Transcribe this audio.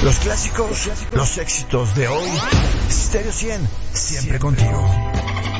Los clásicos, los éxitos de hoy. Stereo 100, siempre contigo.